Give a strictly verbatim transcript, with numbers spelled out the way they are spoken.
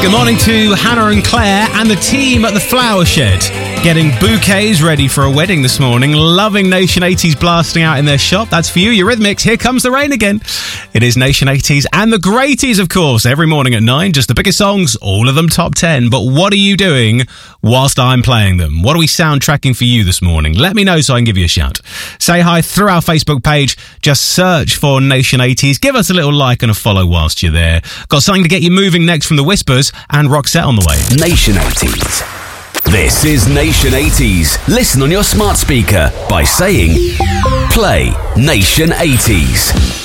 Good morning to Hannah and Claire and the team at the Flower Shed. Getting bouquets ready for a wedding this morning. Loving Nation eighties blasting out in their shop. That's for you, Eurythmics. Here comes the rain again. It is Nation eighties and the Greaties, of course, every morning at nine. Just the biggest songs, all of them top ten. But what are you doing whilst I'm playing them? What are we soundtracking for you this morning? Let me know so I can give you a shout. Say hi through our Facebook page. Just search for Nation eighties. Give us a little like and a follow whilst you're there. Got something to get you moving next from the Whispers and Roxette on the way. Nation eighties. This is Nation eighties. Listen on your smart speaker by saying, play Nation eighties.